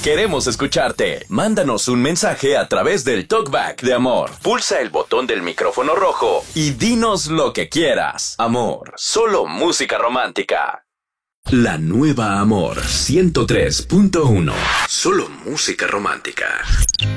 Queremos escucharte. Mándanos un mensaje a través del Talkback de Amor. Pulsa el botón del micrófono rojo y dinos lo que quieras. Amor, solo música romántica. La nueva Amor 103.1. Solo música romántica.